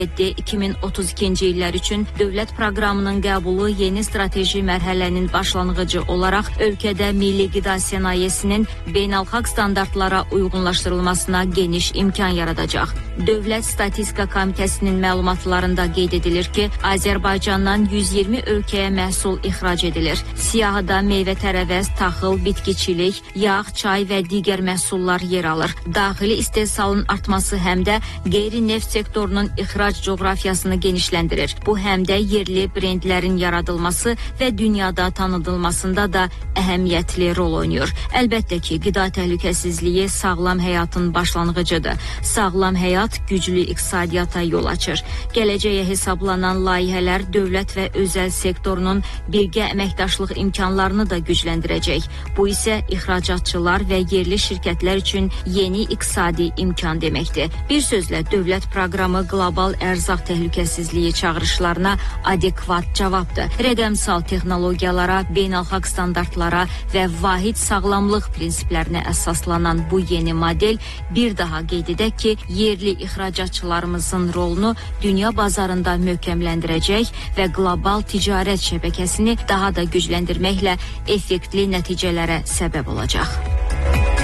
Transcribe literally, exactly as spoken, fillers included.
iki min otuz ikinci illər üçün dövlət proqramının qəbulu yeni strateji mərhələnin başlanğıcı olaraq ölkədə milli qida sənayesinin beynəlxalq standartlara uyğunlaşdırılmasına geniş imkan yaradacaq. Dövlət Statistika Komitəsinin məlumatlarında qeyd edilir ki, Azərbaycandan yüz iyirmi ölkəyə məhsul ixrac edilir. Siyahıda meyvə tərəvəz, taxıl, bitkiçilik, yağ, çay və digər məhsullar yer alır. Daxili istehsalın artması həm də qeyri-neft sektorunun ixrac coğrafiyasını genişləndirir. Bu həm də yerli brendlərin yaradılması və dünyada tanıdılmasında da əhəmiyyətli rol oynayır. Əlbəttə ki, qida təhlükəsizliyi sağlam həyatın başlanğıcıdır. Sağlam həyat güclü iqtisadiyyata yol açır. Gələcəyə hesablanan layihələr dövlət və özəl sektorunun birgə əməkdaşlıq imkanlarını da gücləndirəcək. Bu isə ixracatçılar və yerli şirkətlər üçün yeni iqtisadi imkan deməkdir. Bir sözlə, dövlət proqramı qlobal ərzaq təhlükəsizliyi çağırışlarına adekvat cavabdır. Rəqəmsal texnologiyalara, beynəlxalq standartlara və vahid sağlamlıq prinsiplərinə əsaslanan bu yeni model bir daha qeyd edək ki, yerli ixracatçılarımızın rolunu dünya bazarında möhkəmləndirəcək və qlobal ticarət şəbəkəsini daha da gücləndirməklə effektli nəticələrə səbəb olacaq.